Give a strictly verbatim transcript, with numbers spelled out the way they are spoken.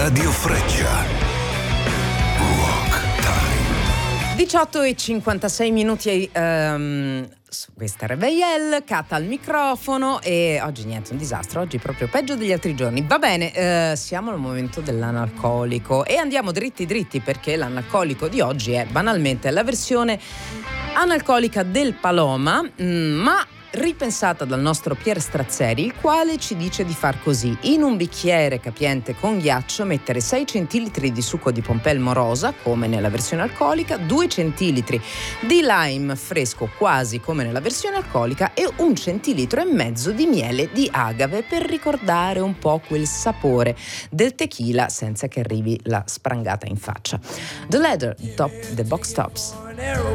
Radio Freccia. Rock Time. diciotto e cinquantasei minuti. Um, questa è Rebel, Cat al microfono e oggi niente, un disastro, oggi proprio peggio degli altri giorni. Va bene, eh, siamo al momento dell'analcolico e andiamo dritti dritti perché l'analcolico di oggi è banalmente la versione analcolica del Paloma, mh, ma ripensata dal nostro Pier Strazzeri, il quale ci dice di far così: in un bicchiere capiente con ghiaccio mettere sei centilitri di succo di pompelmo rosa come nella versione alcolica, due centilitri di lime fresco quasi come nella versione alcolica e un centilitro e mezzo di miele di agave per ricordare un po' quel sapore del tequila senza che arrivi la sprangata in faccia. The Leather Top, The Box Tops.